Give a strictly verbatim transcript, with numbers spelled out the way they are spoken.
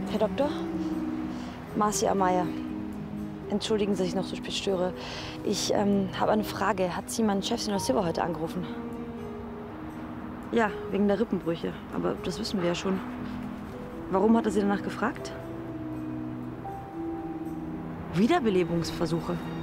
Herr Doktor? Marcia Amaya. Entschuldigen Sie, dass ich noch so spät störe. Ich ähm, habe eine Frage. Hat Sie meinen Chef Senor Silva heute angerufen? Ja, wegen der Rippenbrüche. Aber das wissen wir ja schon. Warum hat er Sie danach gefragt? Wiederbelebungsversuche.